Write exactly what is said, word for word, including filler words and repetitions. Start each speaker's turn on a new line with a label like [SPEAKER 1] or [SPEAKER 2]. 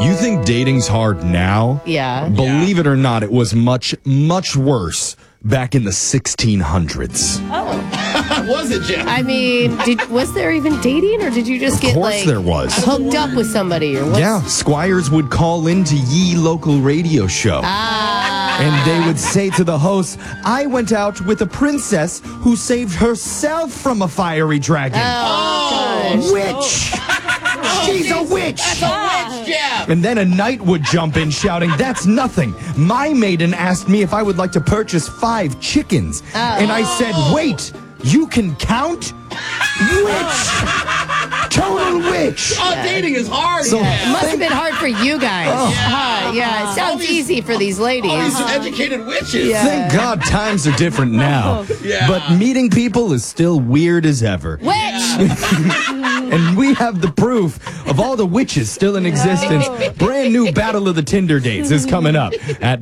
[SPEAKER 1] You think dating's hard now?
[SPEAKER 2] Yeah.
[SPEAKER 1] Believe it or not, it was much, much worse back in the sixteen hundreds.
[SPEAKER 3] Was it, Jeff?
[SPEAKER 2] I mean, did, was there even dating, or did you just
[SPEAKER 1] Of
[SPEAKER 2] get
[SPEAKER 1] course
[SPEAKER 2] like
[SPEAKER 1] there was.
[SPEAKER 2] hooked up with somebody? Or what's...
[SPEAKER 1] Yeah, squires would call into ye local radio show.
[SPEAKER 2] Ah.
[SPEAKER 1] And they would say to the host, I went out with a princess who saved herself from a fiery dragon.
[SPEAKER 2] Oh, gosh.
[SPEAKER 1] Witch! She's a witch!
[SPEAKER 3] That's a witch, Jeff!
[SPEAKER 1] And then a knight would jump in shouting, that's nothing. My maiden asked me if I would like to purchase five chickens.
[SPEAKER 2] Oh.
[SPEAKER 1] And I said, wait, you can count? Witch! Total witch!
[SPEAKER 3] Oh, dating is hard.
[SPEAKER 1] So-
[SPEAKER 3] yeah.
[SPEAKER 2] It must have been hard for you guys. Uh, yeah, it sounds
[SPEAKER 3] these-
[SPEAKER 2] easy for these ladies.
[SPEAKER 3] All these educated witches.
[SPEAKER 2] Yeah.
[SPEAKER 1] Thank God times are different now.
[SPEAKER 3] Yeah.
[SPEAKER 1] But meeting people is still weird as ever.
[SPEAKER 2] Witch!
[SPEAKER 1] And we have the proof of all the witches still in existence. Brand new Battle of the Tinder Dates is coming up at